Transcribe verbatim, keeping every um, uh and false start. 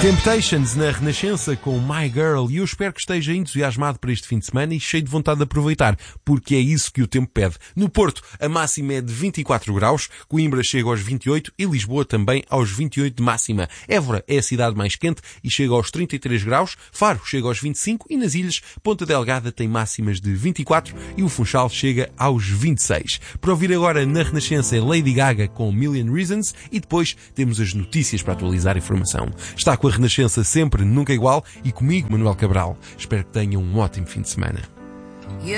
Temptations na Renascença com My Girl, e eu espero que esteja entusiasmado para este fim de semana e cheio de vontade de aproveitar, porque é isso que o tempo pede. No Porto, a máxima é de vinte e quatro graus, Coimbra chega aos vinte e oito e Lisboa também aos vinte e oito de máxima. Évora é a cidade mais quente e chega aos trinta e três graus, Faro chega aos vinte e cinco e nas ilhas, Ponta Delgada tem máximas de vinte e quatro e o Funchal chega aos vinte e seis. Para ouvir agora na Renascença Lady Gaga com Million Reasons e depois temos as notícias para atualizar a informação. Está com a Renascença sempre, nunca igual, e comigo, Manuel Cabral. Espero que tenham um ótimo fim de semana.